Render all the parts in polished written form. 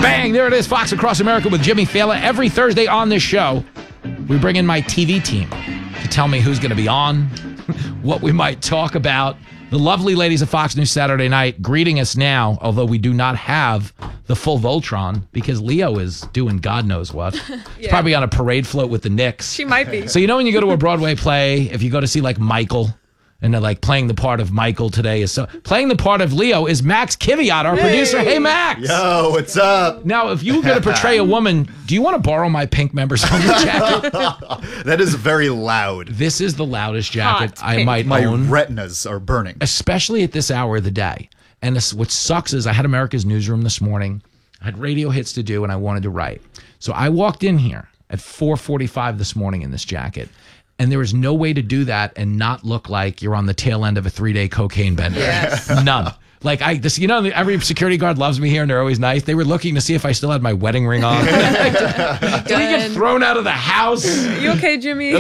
Bang, there it is, Fox Across America with Jimmy Fallon. Every Thursday on this show, we bring in my TV team to tell me who's going to be on, what we might talk about. The lovely ladies of Fox News Saturday Night greeting us now, although we do not have the full Voltron because Leo is doing God knows what. He's probably on a parade float with the Knicks. She might be. So you know when you go to a Broadway play, if you go to see like Michael, and they're like playing the part of Michael today is so playing the part of Leo is Max Kiviat, our producer. Hey, Max. Yo, what's up? Now, if you were going to portray a woman, do you want to borrow my pink members only jacket? That is very loud. This is the loudest jacket Hot I pink. might My own, retinas are burning. especially at this hour of the day. And what sucks is I had America's Newsroom this morning. I had radio hits to do, and I wanted to write. So I walked in here at 4:45 this morning in this jacket. And there is no way to do that and not look like you're on the tail end of a 3-day cocaine bender. Yes. None. Like every security guard loves me here and they're always nice. They were looking to see if I still had my wedding ring on. Did he get thrown out of the house? You okay, Jimmy?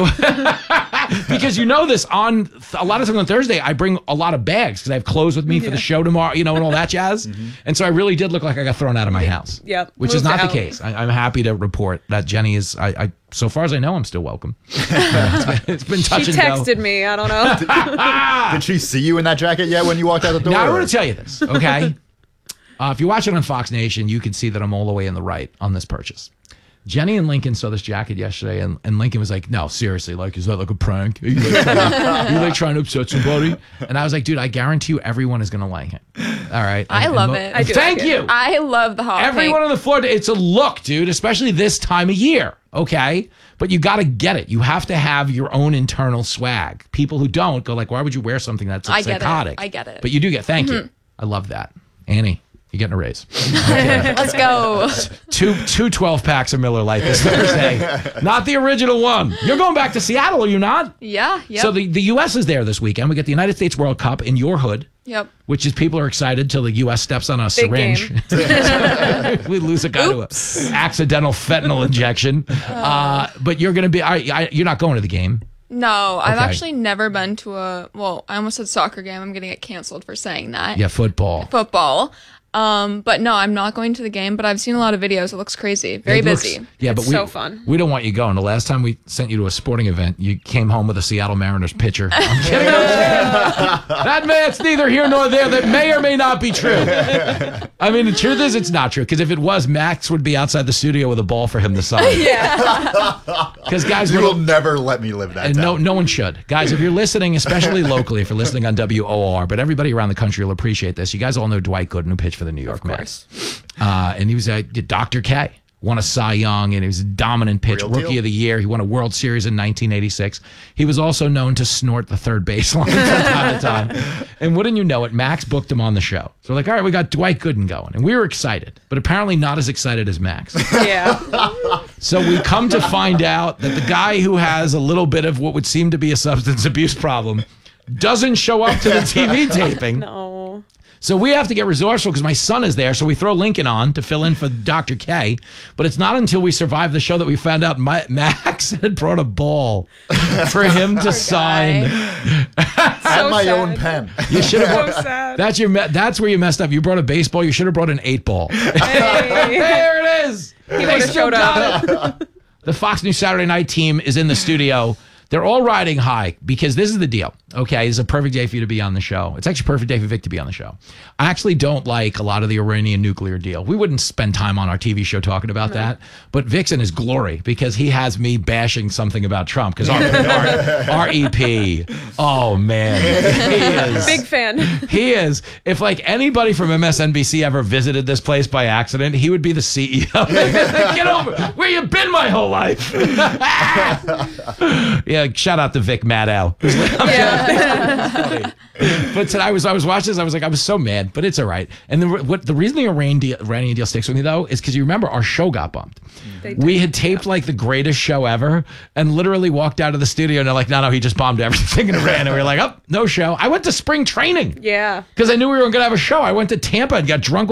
Because you know this, on a lot of times on Thursday, I bring a lot of bags because I have clothes with me for the show tomorrow, and all that jazz. And so I really did look like I got thrown out of my house. Yep. Which is Moved not the out. case. I'm happy to report that Jenny is, so far as I know, I'm still welcome. It's been touch She and go. texted me. I don't know. Did she see you in that jacket yet when you walked out the door? Now, I want to tell you this, okay? If you watch it on Fox Nation, you can see that I'm all the way in the right on this purchase. Jenny and Lincoln saw this jacket yesterday, and Lincoln was like, no, seriously, like, is that like a prank? Are you like trying to upset somebody? And I was like, dude, I guarantee you everyone is going to like it. All right. I love it. I do Thank like it. you. I love the hot Everyone pink. on the floor, it's a look, dude, especially this time of year, okay? But you got to get it. You have to have your own internal swag. People who don't go like, why would you wear something that's I get it. psychotic? I get it. But you do get, thank you. I love that. Annie, you're getting a raise. Let's go. Two 12-packs of Miller Lite this Thursday. Not the original one. You're going back to Seattle, are you not? Yeah. Yep. So the U.S. is there this weekend. We get the United States World Cup in your hood. Yep. Which is people are excited till the U.S. steps on a Big syringe. we lose a guy to an accidental fentanyl injection. But you're going to be, you're not going to the game. No, I've Okay. actually never been to I almost said soccer game. I'm going to get canceled for saying that. Yeah, football. Football. But no, I'm not going to the game, but I've seen a lot of videos. It looks crazy. Very It looks- busy. Yeah, but It's so fun. We don't want you going. The last time we sent you to a sporting event, you came home with a Seattle Mariners pitcher. I'm kidding. That man's neither here nor there. That may or may not be true. I mean, the truth is, it's not true. Because if it was, Max would be outside the studio with a ball for him to sign. Yeah. Because guys, You will never let me live that and down. no one should. Guys, if you're listening, especially locally, if you're listening on WOR, but everybody around the country will appreciate this. You guys all know Dwight Gooden, who pitched for the New York Mets. And he was Dr. K. Won a Cy Young, and he was a dominant pitch. Real Rookie deal. of the Year. He won a World Series in 1986. He was also known to snort the third baseline from time to time. And wouldn't you know it, Max booked him on the show. So we're like, all right, we got Dwight Gooden going. And we were excited, but apparently not as excited as Max. Yeah. So we come to find out that the guy who has a little bit of what would seem to be a substance abuse problem doesn't show up to the TV taping. No. So we have to get resourceful because my son is there. So we throw Lincoln on to fill in for Dr. K. But it's not until we survive the show that we found out Max had brought a ball for him to sign. And my sad. own pen. You should have. So sad. That's where you messed up. You brought a baseball. You should have brought an 8-ball. Hey. There it is. He They would have still showed got up. it. The Fox News Saturday Night team is in the studio. They're all riding high because this is the deal. Okay, it's a perfect day for you to be on the show. It's actually a perfect day for Vic to be on the show. I actually don't like a lot of the Iranian nuclear deal. We wouldn't spend time on our TV show talking about that. But Vic's in his glory because he has me bashing something about Trump. Because our EP, oh man, he is. Big fan. He is. If like anybody from MSNBC ever visited this place by accident, he would be the CEO. Get over. Where you been my whole life? Yeah, shout out to Vic Maddow. Yeah. But today I was watching this. I was like, I was so mad, but it's all right. And the reason the Iranian deal sticks with me though is because you remember our show got bumped. We had taped like the greatest show ever, and literally walked out of the studio and they're like, no, he just bombed everything in Iran. And we were like, oh, no show. I went to spring training. Yeah. Because I knew we were going to have a show. I went to Tampa and got drunk